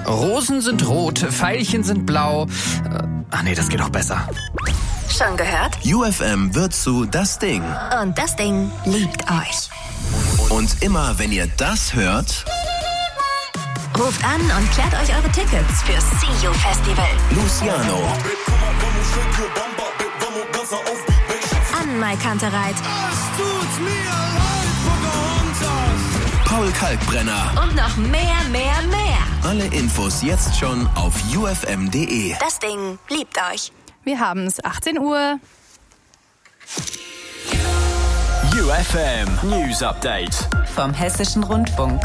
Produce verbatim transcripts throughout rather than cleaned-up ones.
Rosen sind rot, Veilchen sind blau. Äh, ach nee, das geht doch besser. Schon gehört? U F M wird zu das Ding. Und das Ding liebt euch. Und immer wenn ihr das hört, ruft an und klärt euch eure Tickets fürs See You Festival. Luciano, An Mai Kantereit, Paul Kalkbrenner. und noch mehr, mehr, mehr. Alle Infos jetzt schon auf u f m punkt d e. Das Ding liebt euch. Wir haben es achtzehn Uhr. U F M News Update vom Hessischen Rundfunk.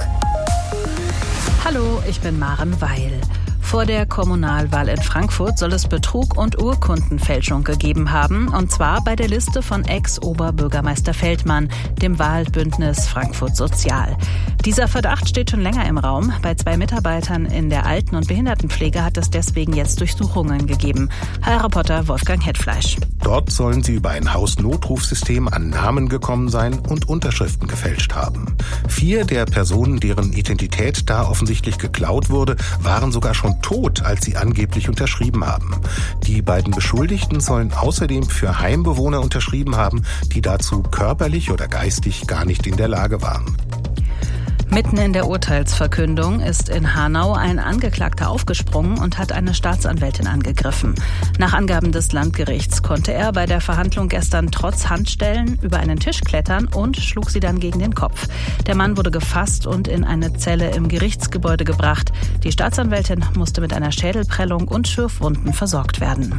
Hallo, ich bin Maren Weil. Vor der Kommunalwahl in Frankfurt soll es Betrug und Urkundenfälschung gegeben haben, und zwar bei der Liste von Ex-Oberbürgermeister Feldmann, dem Wahlbündnis Frankfurt Sozial. Dieser Verdacht steht schon länger im Raum. Bei zwei Mitarbeitern in der Alten- und Behindertenpflege hat es deswegen jetzt Durchsuchungen gegeben. H R-Reporter Wolfgang Hetfleisch. Dort sollen sie über ein Hausnotrufsystem an Namen gekommen sein und Unterschriften gefälscht haben. Vier der Personen, deren Identität da offensichtlich geklaut wurde, waren sogar schon tot, als sie angeblich unterschrieben haben. Die beiden Beschuldigten sollen außerdem für Heimbewohner unterschrieben haben, die dazu körperlich oder geistig gar nicht in der Lage waren. Mitten in der Urteilsverkündung ist in Hanau ein Angeklagter aufgesprungen und hat eine Staatsanwältin angegriffen. Nach Angaben des Landgerichts konnte er bei der Verhandlung gestern trotz Handstellen über einen Tisch klettern und schlug sie dann gegen den Kopf. Der Mann wurde gefasst und in eine Zelle im Gerichtsgebäude gebracht. Die Staatsanwältin musste mit einer Schädelprellung und Schürfwunden versorgt werden.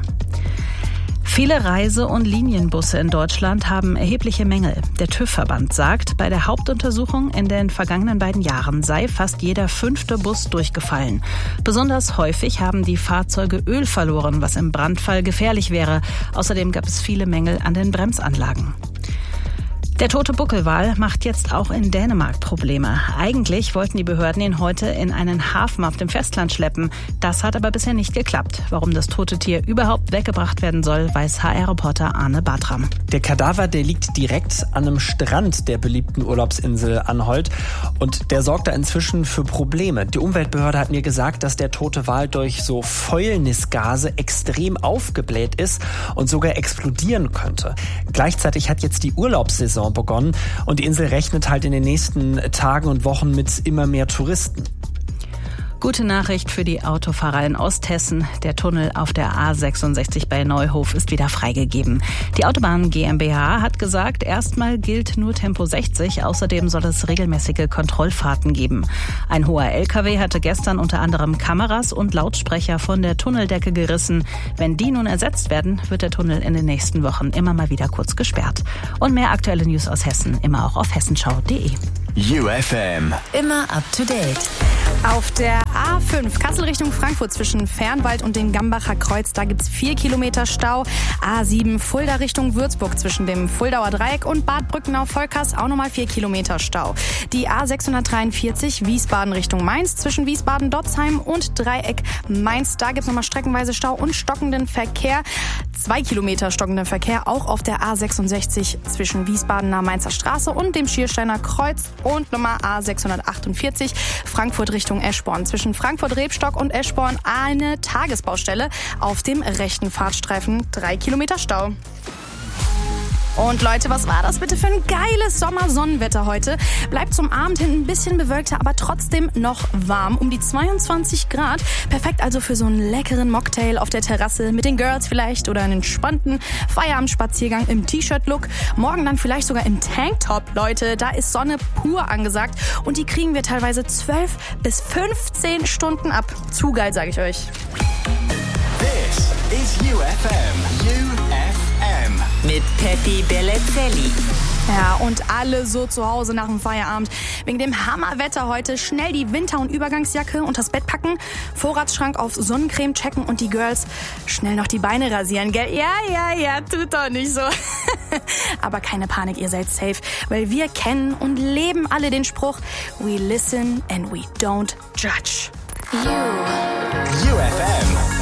Viele Reise- und Linienbusse in Deutschland haben erhebliche Mängel. Der TÜV-Verband sagt, bei der Hauptuntersuchung in den vergangenen beiden Jahren sei fast jeder fünfte Bus durchgefallen. Besonders häufig haben die Fahrzeuge Öl verloren, was im Brandfall gefährlich wäre. Außerdem gab es viele Mängel an den Bremsanlagen. Der tote Buckelwal macht jetzt auch in Dänemark Probleme. Eigentlich wollten die Behörden ihn heute in einen Hafen auf dem Festland schleppen. Das hat aber bisher nicht geklappt. Warum das tote Tier überhaupt weggebracht werden soll, weiß H R-Reporter Arne Bartram. Der Kadaver, der liegt direkt an einem Strand der beliebten Urlaubsinsel Anholt. Und der sorgt da inzwischen für Probleme. Die Umweltbehörde hat mir gesagt, dass der tote Wal durch so Fäulnisgase extrem aufgebläht ist und sogar explodieren könnte. Gleichzeitig hat jetzt die Urlaubssaison begonnen und die Insel rechnet halt in den nächsten Tagen und Wochen mit immer mehr Touristen. Gute Nachricht für die Autofahrer in Osthessen. Der Tunnel auf der A sechsundsechzig bei Neuhof ist wieder freigegeben. Die Autobahn GmbH hat gesagt, erstmal gilt nur Tempo sechzig. Außerdem soll es regelmäßige Kontrollfahrten geben. Ein hoher L K W hatte gestern unter anderem Kameras und Lautsprecher von der Tunneldecke gerissen. Wenn die nun ersetzt werden, wird der Tunnel in den nächsten Wochen immer mal wieder kurz gesperrt. Und mehr aktuelle News aus Hessen immer auch auf hessenschau punkt de. U F M Immer up to date. Auf der A fünf Kassel Richtung Frankfurt zwischen Fernwald und dem Gambacher Kreuz, da gibt's vier Kilometer Stau. A sieben Fulda Richtung Würzburg zwischen dem Fuldauer Dreieck und Bad Brückenau-Volkers auch nochmal vier Kilometer Stau. Die A sechshundertdreiundvierzig Wiesbaden Richtung Mainz zwischen Wiesbaden-Dotzheim und Dreieck Mainz. Da gibt's nochmal streckenweise Stau und stockenden Verkehr. Zwei Kilometer stockenden Verkehr auch auf der A sechsundsechzig zwischen Wiesbadener Mainzer Straße und dem Schiersteiner Kreuz. Und Nummer A sechshundertachtundvierzig Frankfurt Richtung Eschborn. Zwischen Frankfurt-Rebstock und Eschborn eine Tagesbaustelle auf dem rechten Fahrtstreifen. Drei Kilometer Stau. Und Leute, was war das bitte für ein geiles Sommersonnenwetter heute? Bleibt zum Abend hin ein bisschen bewölkter, aber trotzdem noch warm. Um die zweiundzwanzig Grad. Perfekt also für so einen leckeren Mocktail auf der Terrasse mit den Girls vielleicht oder einen entspannten Feierabendspaziergang im T-Shirt-Look. Morgen dann vielleicht sogar im Tanktop, Leute. Da ist Sonne pur angesagt. Und die kriegen wir teilweise zwölf bis fünfzehn Stunden ab. Zu geil, sage ich euch. This is U F M. U F M. Mit Peppi Bellezelli. Ja, und alle so zu Hause nach dem Feierabend. Wegen dem Hammerwetter heute schnell die Winter- und Übergangsjacke unter das Bett packen, Vorratsschrank auf Sonnencreme checken und die Girls schnell noch die Beine rasieren, gell? Ja, ja, ja, tut doch nicht so. Aber keine Panik, ihr seid safe, weil wir kennen und leben alle den Spruch, we listen and we don't judge. U F M.